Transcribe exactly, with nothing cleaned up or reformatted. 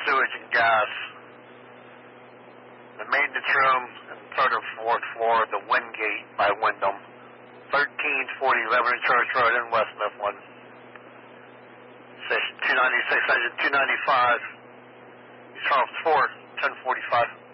sewage and gas. The maintenance room and third or fourth floor, the Wingate by Wyndham. thirteen forty Liberty Church Road in West Mifflin. Station two ninety-six, engine two ninety-five. Charles four, ten forty-five.